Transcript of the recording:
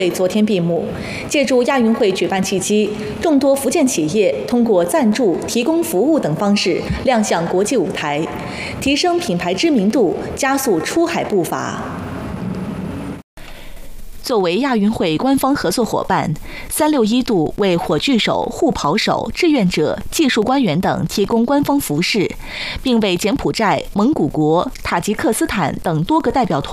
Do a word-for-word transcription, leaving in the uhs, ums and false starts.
昨天闭幕，借助亚运会举办契机，众多福建企业通过赞助、提供服务等方式亮相国际舞台，提升品牌知名度，加速出海步伐。作为亚运会官方合作伙伴，三六一度为火炬手、护跑手、志愿者、技术官员等提供官方服饰，并为柬埔寨、蒙古国、塔吉克斯坦等多个代表团。